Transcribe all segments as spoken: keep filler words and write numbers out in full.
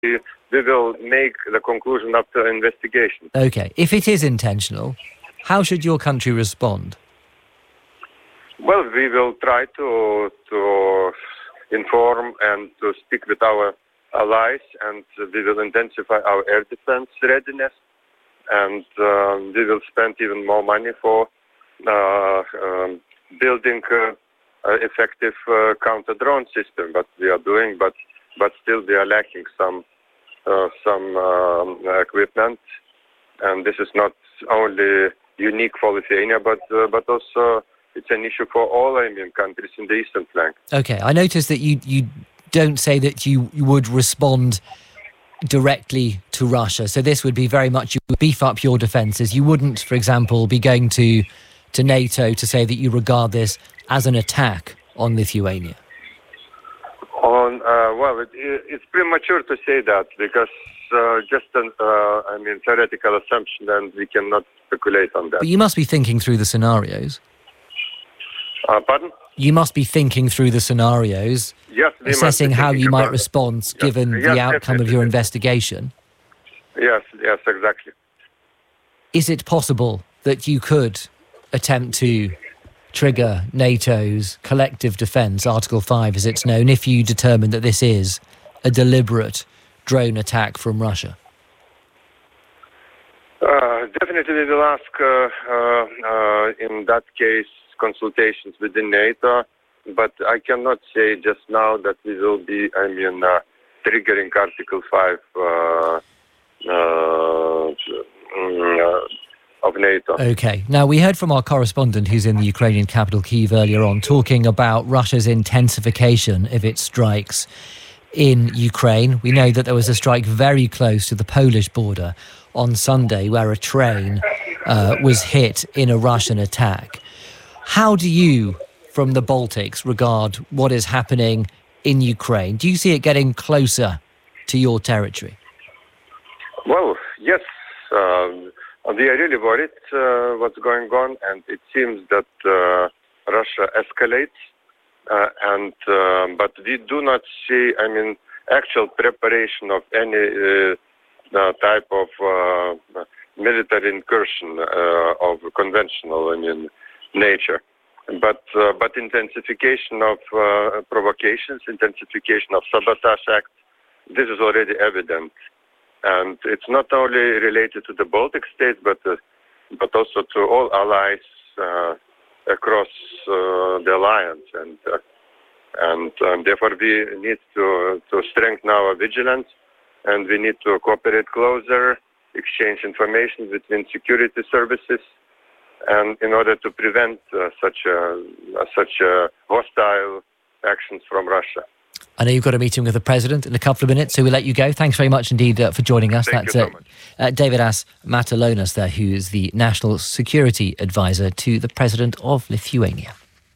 we, we will make the conclusion after investigation. Okay. If it is intentional, how should your country respond? Well, we will try to to inform and to speak with our allies, and we will intensify our air defense readiness, and uh, we will spend even more money for uh, um, building uh, uh, effective uh, counter-drone system. But we are doing, but but still we are lacking some uh, some um, equipment, and this is not only unique for Lithuania, but uh, but also it's an issue for all, I mean, countries in the eastern flank. Okay, I noticed that you you don't say that you, you would respond directly to Russia. So this would be very much, you would beef up your defences. You wouldn't, for example, be going to to NATO to say that you regard this as an attack on Lithuania. On uh, well, it, it's premature to say that, because uh, just an uh, I mean theoretical assumption, and we cannot speculate on that. But you must be thinking through the scenarios. Uh, pardon? You must be thinking through the scenarios, yes, assessing how you might respond yes. given yes, the outcome definitely. of your investigation. Yes, yes, exactly. Is it possible that you could attempt to trigger NATO's collective defence, Article five as it's known, if you determine that this is a deliberate drone attack from Russia? Uh, definitely we will ask uh, uh, uh, in that case consultations within NATO, but I cannot say just now that we will be, I mean, uh, triggering Article five uh, uh, of NATO. Okay. Now, we heard from our correspondent who's in the Ukrainian capital, Kyiv, earlier on, talking about Russia's intensification of its strikes in Ukraine. We know that there was a strike very close to the Polish border on Sunday where a train uh, was hit in a Russian attack. How do you, from the Baltics, regard what is happening in Ukraine? Do you see it getting closer to your territory? Well, yes. Um, we are really worried uh, what's going on, and it seems that uh, Russia escalates, uh, and uh, but we do not see, I mean, actual preparation of any uh, uh, type of uh, military incursion uh, of conventional, I mean, nature, but uh, but intensification of uh, provocations, intensification of sabotage acts, this is already evident, and it's not only related to the Baltic states, but uh, but also to all allies uh, across uh, the alliance, and uh, and um, therefore we need to to strengthen our vigilance, and we need to cooperate closer, exchange information between security services, and in order to prevent uh, such a, uh, such a hostile actions from Russia. I know you've got a meeting with the President in a couple of minutes, so we'll let you go. Thanks very much indeed uh, for joining us. Thank That's you so uh, much. uh, Deividas Matalonas there, who is the National Security Advisor to the President of Lithuania.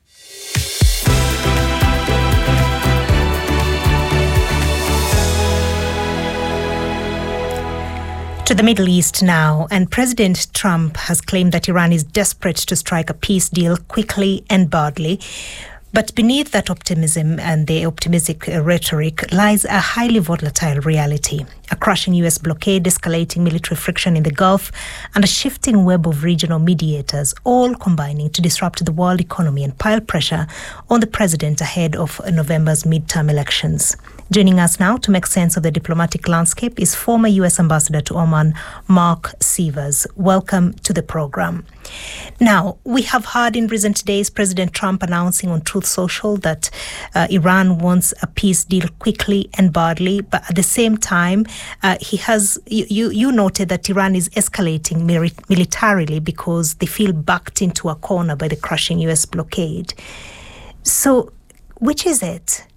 To the Middle East now, and President Trump has claimed that Iran is desperate to strike a peace deal quickly and badly. But beneath that optimism and the optimistic rhetoric lies a highly volatile reality. A crushing U S blockade, escalating military friction in the Gulf, and a shifting web of regional mediators, all combining to disrupt the world economy and pile pressure on the president ahead of November's midterm elections. Joining us now to make sense of the diplomatic landscape is former U S Ambassador to Oman, Mark Sievers. Welcome to the program. Now, we have heard in recent days President Trump announcing on Truth Social that uh, Iran wants a peace deal quickly and badly, but at the same time, uh, he has you, you, you noted that Iran is escalating mili- militarily because they feel backed into a corner by the crushing U S blockade. So, which is it?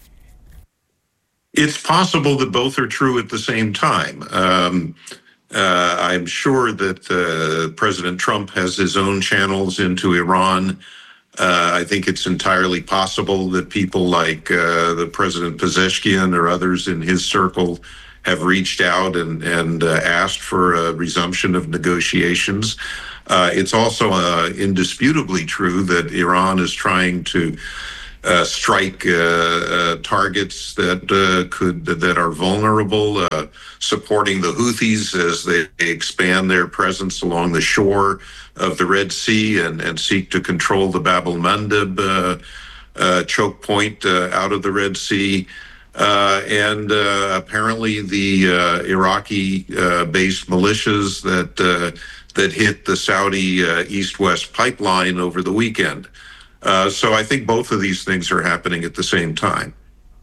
It's possible that both are true at the same time. Um, uh, I'm sure that uh, President Trump has his own channels into Iran. Uh, I think it's entirely possible that people like uh, the President Pezeshkian or others in his circle have reached out and, and uh, asked for a resumption of negotiations. Uh, it's also uh, indisputably true that Iran is trying to uh, strike uh, uh, targets that uh, could that are vulnerable, uh, supporting the Houthis as they expand their presence along the shore of the Red Sea and, and seek to control the Bab el-Mandeb uh, uh, choke point uh, out of the Red Sea. Uh, and uh, apparently the uh, Iraqi-based uh, militias that uh, that hit the Saudi uh, East-West pipeline over the weekend. Uh, so I think both of these things are happening at the same time.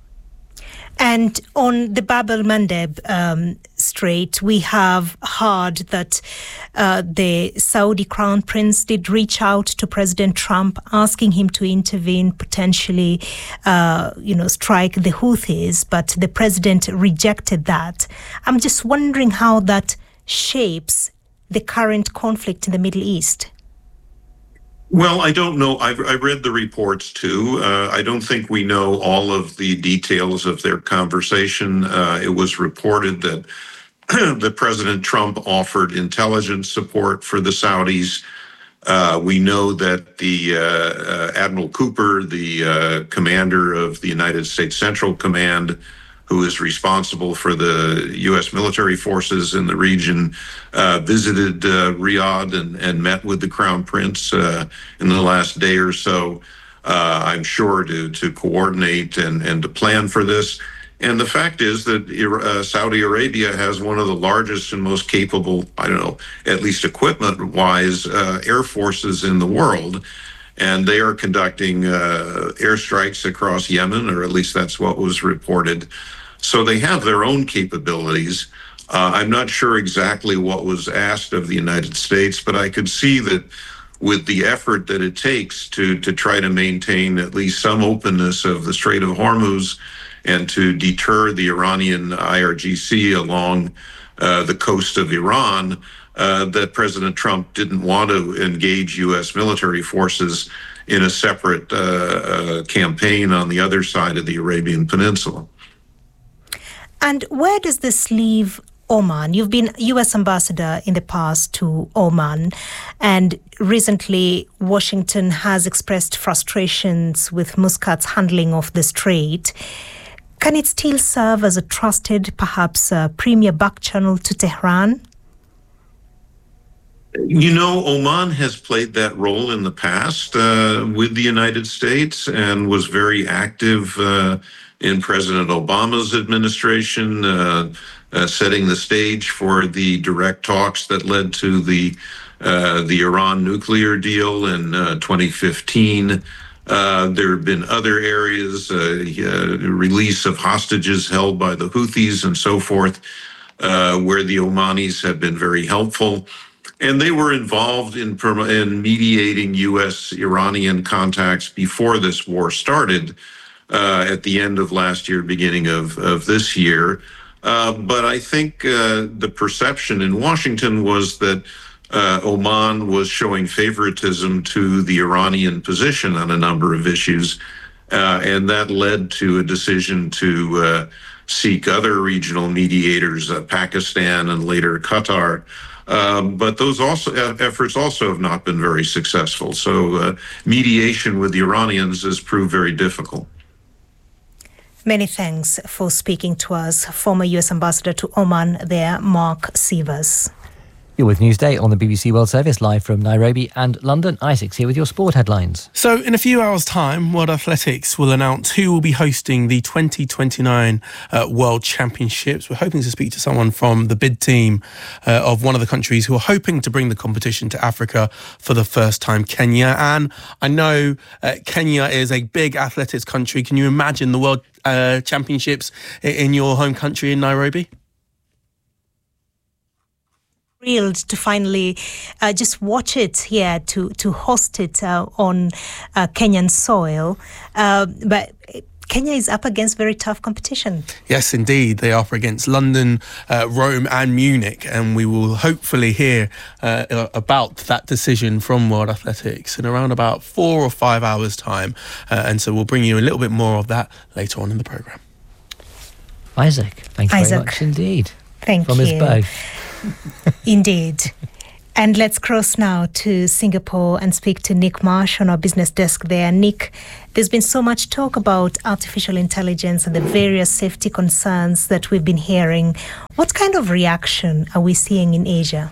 And on the Bab el-Mandeb um, Strait, we have heard that uh, the Saudi Crown Prince did reach out to President Trump, asking him to intervene, potentially, uh, you know, strike the Houthis, but the president rejected that. I'm just wondering how that shapes the current conflict in the Middle East. Well, I don't know. I've, I read the reports too. Uh, I don't think we know all of the details of their conversation. Uh, it was reported that that President Trump offered intelligence support for the Saudis. Uh, we know that the uh, uh, Admiral Cooper, the uh, commander of the United States Central Command, who is responsible for the U S military forces in the region, uh, visited uh, Riyadh and, and met with the Crown Prince uh, in the last day or so, uh, I'm sure, to, to coordinate and, and to plan for this. And the fact is that uh, Saudi Arabia has one of the largest and most capable, I don't know, at least equipment-wise, uh, air forces in the world. And they are conducting uh, airstrikes across Yemen, or at least that's what was reported. So they have their own capabilities. Uh, I'm not sure exactly what was asked of the United States, but I could see that with the effort that it takes to, to try to maintain at least some openness of the Strait of Hormuz and to deter the Iranian I R G C along uh, the coast of Iran, uh, that President Trump didn't want to engage U S military forces in a separate uh, uh, campaign on the other side of the Arabian Peninsula. And where does this leave Oman? You've been U S ambassador in the past to Oman, and recently Washington has expressed frustrations with Muscat's handling of the strait. Can it still serve as a trusted, perhaps a premier back channel to Tehran? You know, Oman has played that role in the past uh, with the United States and was very active uh, in President Obama's administration, uh, uh, setting the stage for the direct talks that led to the uh, the Iran nuclear deal in uh, twenty fifteen. Uh, there have been other areas, uh, uh, release of hostages held by the Houthis and so forth, uh, where the Omanis have been very helpful. And they were involved in, in mediating U S Iranian contacts before this war started uh, at the end of last year, beginning of, of this year. Uh, but I think uh, the perception in Washington was that uh, Oman was showing favoritism to the Iranian position on a number of issues. Uh, and that led to a decision to uh, seek other regional mediators, uh, Pakistan and later Qatar. Um, but those also uh, efforts also have not been very successful. So uh, mediation with the Iranians has proved very difficult. Many thanks for speaking to us, former U S Ambassador to Oman there, Mark Sievers. You're with Newsday on the B B C World Service, live from Nairobi and London. Isaac's here with your sport headlines. So in a few hours' time, World Athletics will announce who will be hosting the twenty twenty-nine uh, World Championships. We're hoping to speak to someone from the bid team uh, of one of the countries who are hoping to bring the competition to Africa for the first time, Kenya. And I know uh, Kenya is a big athletics country. Can you imagine the World uh, Championships in your home country in Nairobi? Thrilled to finally uh, just watch it here, to to host it uh, on uh, Kenyan soil. Uh, but Kenya is up against very tough competition. Yes, indeed. They are up against London, uh, Rome and Munich, and we will hopefully hear uh, about that decision from World Athletics in around about four or five hours' time. Uh, and so we'll bring you a little bit more of that later on in the programme. Isaac, thank you Isaac. very much indeed. Thank from you. From us both. Indeed. And let's cross now to Singapore and speak to Nick Marsh on our business desk there. Nick, there's been so much talk about artificial intelligence and the various safety concerns that we've been hearing. What kind of reaction are we seeing in Asia?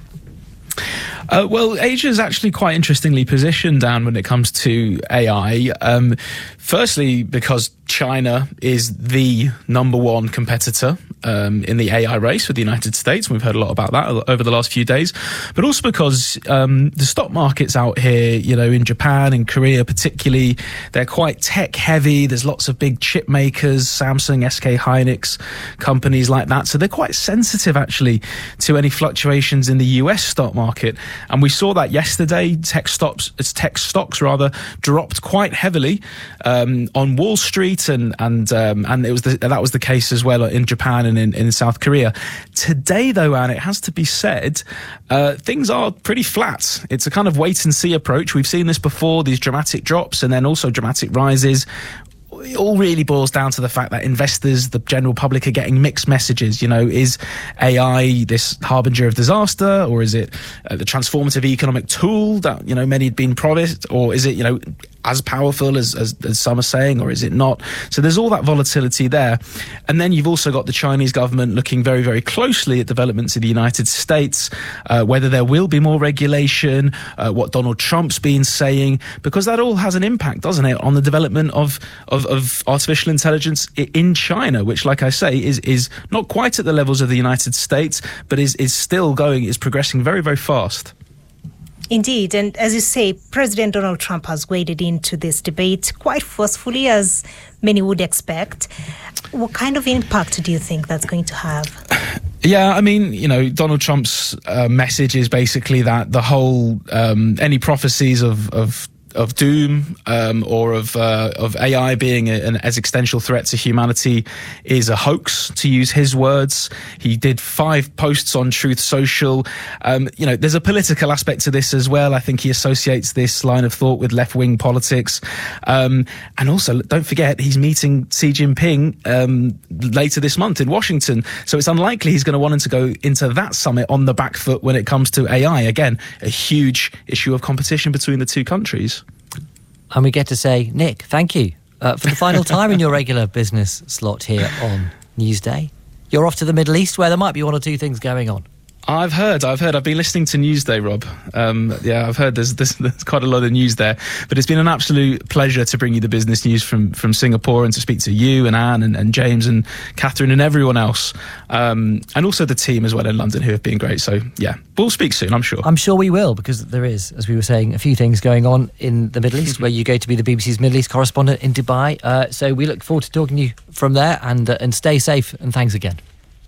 Uh, well, Asia is actually quite interestingly positioned, Dan, when it comes to A I. Um, firstly, because China is the number one competitor um, in the A I race with the United States. We've heard a lot about that over the last few days. But also because um, the stock markets out here, you know, in Japan and Korea particularly, they're quite tech heavy. There's lots of big chip makers, Samsung, S K Hynix, companies like that. So they're quite sensitive, actually, to any fluctuations in the U S stock market. And we saw that yesterday. Tech stocks, tech stocks rather, dropped quite heavily um, on Wall Street, and and um, and it was the, that was the case as well in Japan and in, in South Korea. Today, though, Anne, it has to be said, uh, things are pretty flat. It's a kind of wait and see approach. We've seen this before, these dramatic drops and then also dramatic rises. It all really boils down to the fact that investors, the general public, are getting mixed messages. You know, is A I this harbinger of disaster, or is it uh, the transformative economic tool that, you know, many had been promised, or is it, you know, as powerful as, as, as some are saying, or is it not? So there's all that volatility there. And then you've also got the Chinese government looking very, very closely at developments in the United States, uh, whether there will be more regulation, uh, what Donald Trump's been saying, because that all has an impact, doesn't it, on the development of, of, of artificial intelligence in China, which, like I say, is, is not quite at the levels of the United States, but is, is still going, is progressing very, very fast. Indeed. And as you say, President Donald Trump has waded into this debate quite forcefully, as many would expect. What kind of impact do you think that's going to have? Yeah, I mean, you know, Donald Trump's uh, message is basically that the whole, um, any prophecies of, of of doom um, or of uh, of A I being a, an existential threat to humanity is a hoax, to use his words. He did five posts on Truth Social. Um, you know, there's a political aspect to this as well. I think he associates this line of thought with left-wing politics. Um, and also, don't forget, he's meeting Xi Jinping um, later this month in Washington. So it's unlikely he's going to want to go into that summit on the back foot when it comes to A I. Again, a huge issue of competition between the two countries. And we get to say, Nick, thank you uh, for the final time in your regular business slot here on Newsday. You're off to the Middle East, where there might be one or two things going on. I've heard, I've heard. I've been listening to Newsday, Rob. Um, yeah, I've heard there's, there's, there's quite a lot of news there. But it's been an absolute pleasure to bring you the business news from, from Singapore, and to speak to you and Anne and, and James and Catherine and everyone else. Um, and also the team as well in London, who have been great. So, yeah, we'll speak soon, I'm sure. I'm sure we will, because there is, as we were saying, a few things going on in the Middle East, where you go to be the B B C's Middle East correspondent in Dubai. Uh, so we look forward to talking to you from there, and, uh, and stay safe, and thanks again.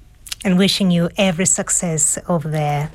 And wishing you every success over there.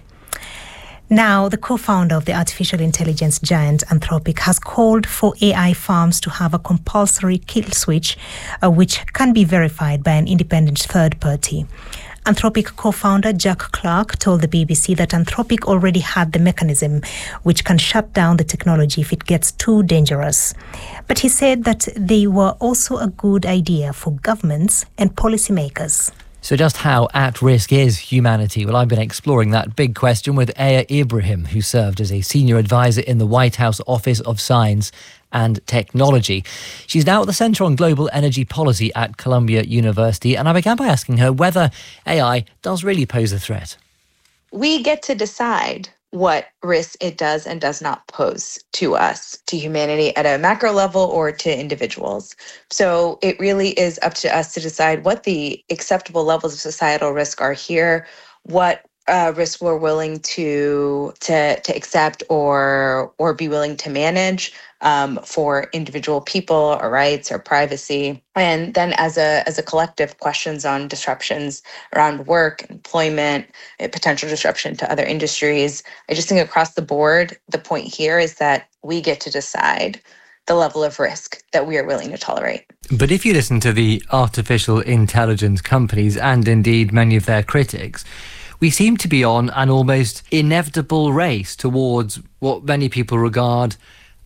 Now, the co-founder of the artificial intelligence giant Anthropic has called for A I firms to have a compulsory kill switch, uh, which can be verified by an independent third party. Anthropic co-founder Jack Clark told the B B C that Anthropic already had the mechanism which can shut down the technology if it gets too dangerous. But he said that they were also a good idea for governments and policymakers. So just how at risk is humanity? Well, I've been exploring that big question with Aya Ibrahim, who served as a senior advisor in the White House Office of Science and Technology. She's now at the Centre on Global Energy Policy at Columbia University, and I began by asking her whether A I does really pose a threat. We get to decide what risk it does and does not pose to us, to humanity at a macro level or to individuals. So it really is up to us to decide what the acceptable levels of societal risk are here, what uh, risks we're willing to to to accept or or be willing to manage um, for individual people, or rights, or privacy, and then as a as a collective, questions on disruptions around work, employment, potential disruption to other industries. I just think across the board, the point here is that we get to decide the level of risk that we are willing to tolerate. But if you listen to the artificial intelligence companies, and indeed many of their critics, we seem to be on an almost inevitable race towards what many people regard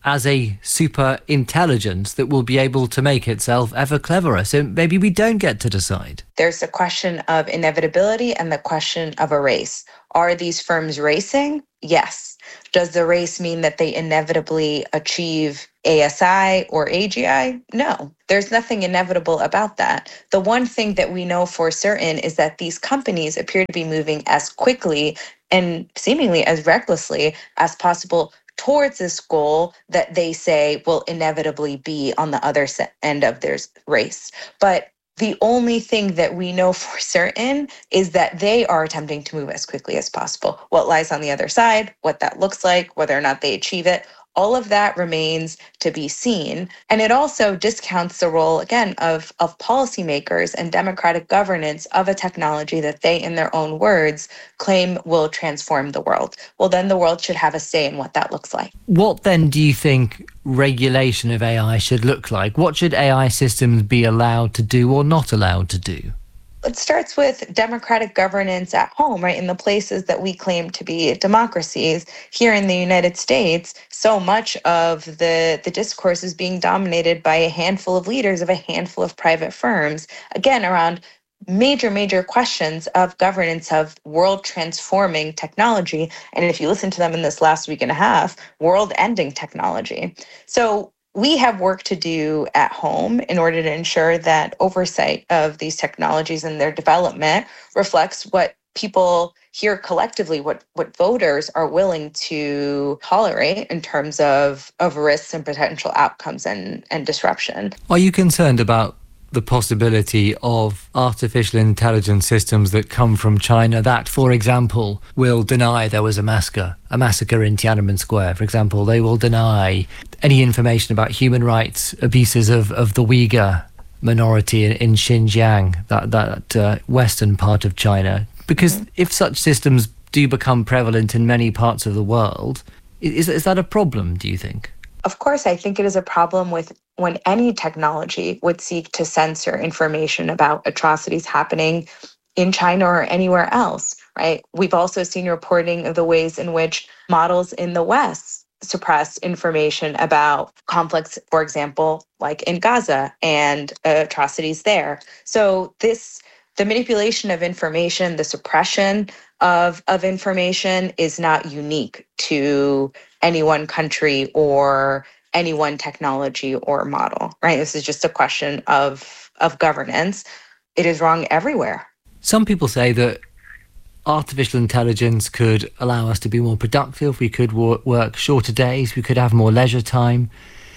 as a super intelligence that will be able to make itself ever cleverer. So maybe we don't get to decide. There's the question of inevitability and the question of a race. Are these firms racing? Yes. Does the race mean that they inevitably achieve A S I or A G I? No. There's nothing inevitable about that. The one thing that we know for certain is that these companies appear to be moving as quickly and seemingly as recklessly as possible towards this goal that they say will inevitably be on the other end of their race. But the only thing that we know for certain is that they are attempting to move as quickly as possible. What lies on the other side, what that looks like, whether or not they achieve it, all of that remains to be seen. And it also discounts the role, again, of, of policymakers and democratic governance of a technology that they, in their own words, claim will transform the world. Well, then the world should have a say in what that looks like. What then do you think regulation of A I should look like? What should A I systems be allowed to do or not allowed to do? It starts with democratic governance at home, right? In the places that we claim to be democracies. Here in the United States, so much of the, the discourse is being dominated by a handful of leaders of a handful of private firms, again, around major, major questions of governance of world-transforming technology. And if you listen to them in this last week and a half, world-ending technology. So we have work to do at home in order to ensure that oversight of these technologies and their development reflects what people here collectively, what, what voters are willing to tolerate in terms of, of risks and potential outcomes and, and disruption. Are you concerned about the possibility of artificial intelligence systems that come from China that, for example, will deny there was a massacre, a massacre in Tiananmen Square, for example? They will deny any information about human rights abuses of, of the Uyghur minority in, in Xinjiang, that, that uh, western part of China. Because mm-hmm. if such systems do become prevalent in many parts of the world, is, is that a problem, do you think? Of course, I think it is a problem with when any technology would seek to censor information about atrocities happening in China or anywhere else, right? We've also seen reporting of the ways in which models in the West suppress information about conflicts, for example, like in Gaza and atrocities there. So this, the manipulation of information, the suppression of, of information is not unique to any one country or any one technology or model, right? This is just a question of, of governance. It is wrong everywhere. Some people say that artificial intelligence could allow us to be more productive. We could wor- work shorter days. We could have more leisure time.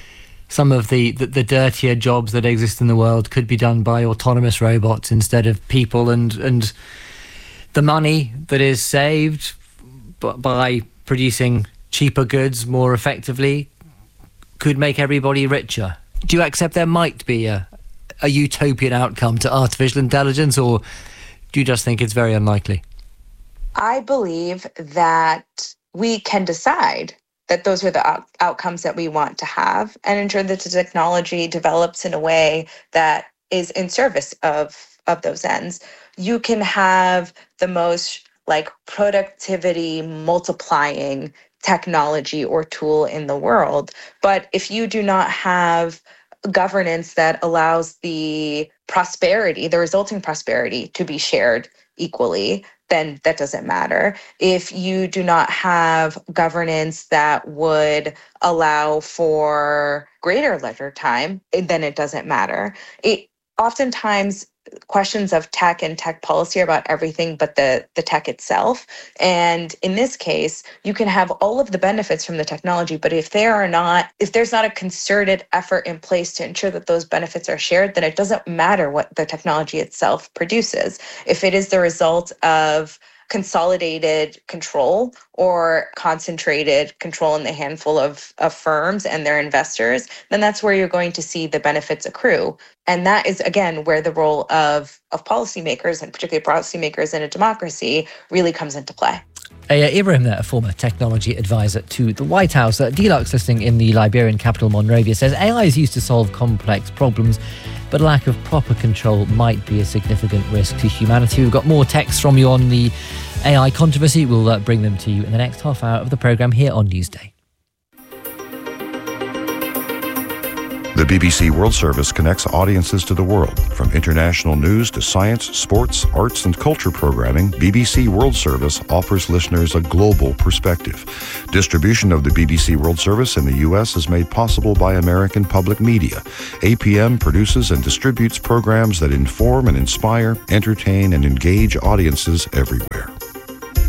Some of the, the, the dirtier jobs that exist in the world could be done by autonomous robots instead of people. And, and the money that is saved b- by producing cheaper goods more effectively could make everybody richer. Do you accept there might be a, a utopian outcome to artificial intelligence, or do you just think it's very unlikely? I believe that we can decide that those are the out- outcomes that we want to have and ensure that the technology develops in a way that is in service of, of those ends. You can have the most like productivity multiplying technology or tool in the world. But if you do not have governance that allows the prosperity, the resulting prosperity to be shared equally, then that doesn't matter. If you do not have governance that would allow for greater leisure time, then it doesn't matter. It oftentimes questions of tech and tech policy are about everything but the, the tech itself. And in this case, you can have all of the benefits from the technology, but if there are not, if there's not a concerted effort in place to ensure that those benefits are shared, then it doesn't matter what the technology itself produces. If it is the result of consolidated control or concentrated control in the handful of, of firms and their investors, then that's where you're going to see the benefits accrue. And that is, again, where the role of, of policymakers, and particularly policymakers in a democracy, really comes into play. Uh, Ibrahim there, a former technology advisor to the White House. Uh, Deluxe, listening in the Liberian capital Monrovia, says A I is used to solve complex problems, but lack of proper control might be a significant risk to humanity. We've got more texts from you on the A I controversy. We'll uh, bring them to you in the next half hour of the programme here on Newsday. The B B C World Service connects audiences to the world. From international news to science, sports, arts, and culture programming, B B C World Service offers listeners a global perspective. Distribution of the B B C World Service in the U S is made possible by American Public Media. A P M produces and distributes programs that inform and inspire, entertain, and engage audiences everywhere.